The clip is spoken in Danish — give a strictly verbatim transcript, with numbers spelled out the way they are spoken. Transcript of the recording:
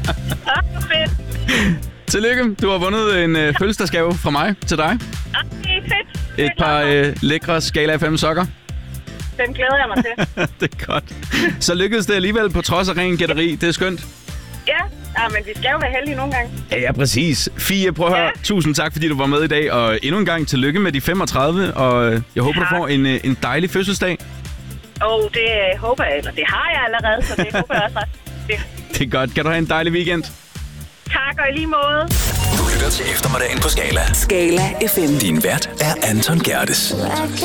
fedt. Tillykke. Du har vundet en øh, fødselsdagsgave fra mig til dig. Okay, fedt. Et par øh, lækre Skala F M sokker. Den glæder jeg mig til. Det er godt. Så lykkedes det alligevel på trods af ren gætteri. Det er skønt. Ja, ja, men vi skal jo være heldige nogle gange. Ja, ja, præcis. Fie, prøv at høre. Ja. Tusind tak, fordi du var med i dag. Og endnu en gang tillykke med de femogtredive. Og jeg håber, Tak. du får en, en dejlig fødselsdag. Og oh, det øh, håber jeg, eller det har jeg allerede, så det håber jeg også. Det. Det er godt. Kan du have en dejlig weekend? Tak, og i lige måde. Du lytter til eftermiddagen på Skala. Skala F M. Din vært er Anton Gerdes.